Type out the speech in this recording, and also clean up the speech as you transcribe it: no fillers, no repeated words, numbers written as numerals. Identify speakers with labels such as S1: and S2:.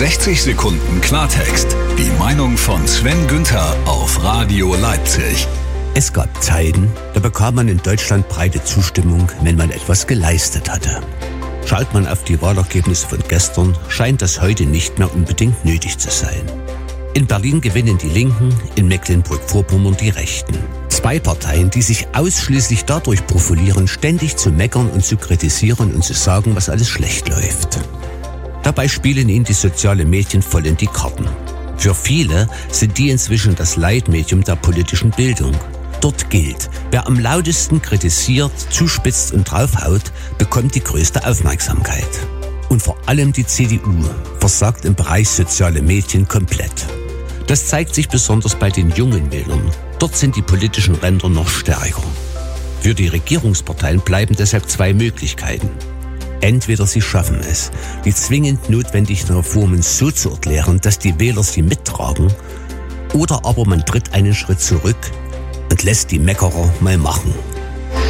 S1: 60 Sekunden Klartext. Die Meinung von Sven Günther auf Radio Leipzig.
S2: Es gab Zeiten, da bekam man in Deutschland breite Zustimmung, wenn man etwas geleistet hatte. Schaut man auf die Wahlergebnisse von gestern, scheint das heute nicht mehr unbedingt nötig zu sein. In Berlin gewinnen die Linken, in Mecklenburg-Vorpommern die Rechten. Zwei Parteien, die sich ausschließlich dadurch profilieren, ständig zu meckern und zu kritisieren und zu sagen, was alles schlecht läuft. Dabei spielen ihnen die sozialen Medien voll in die Karten. Für viele sind die inzwischen das Leitmedium der politischen Bildung. Dort gilt, wer am lautesten kritisiert, zuspitzt und draufhaut, bekommt die größte Aufmerksamkeit. Und vor allem die CDU versagt im Bereich soziale Medien komplett. Das zeigt sich besonders bei den jungen Wählern. Dort sind die politischen Ränder noch stärker. Für die Regierungsparteien bleiben deshalb zwei Möglichkeiten. Entweder sie schaffen es, die zwingend notwendigen Reformen so zu erklären, dass die Wähler sie mittragen, oder aber man tritt einen Schritt zurück und lässt die Meckerer mal machen.